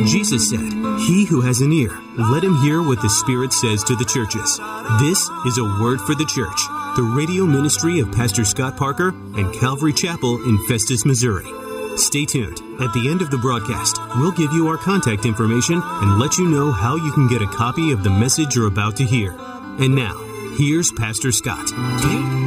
Jesus said, "He who has an ear, let him hear what the Spirit says to the churches." This is a Word for the Church, the radio ministry of Pastor Scott Parker and Calvary Chapel in Festus, Missouri. Stay tuned. At the end of the broadcast, we'll give you our contact information and let you know how you can get a copy of the message you're about to hear. And now, here's Pastor Scott.